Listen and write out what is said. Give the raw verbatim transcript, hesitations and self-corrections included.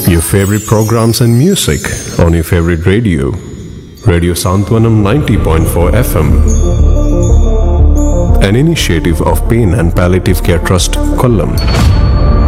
your favorite programs and music on your favorite radio. Radio Santwanam ninety point four F M. An initiative of Pain and Palliative Care Trust, Kollam.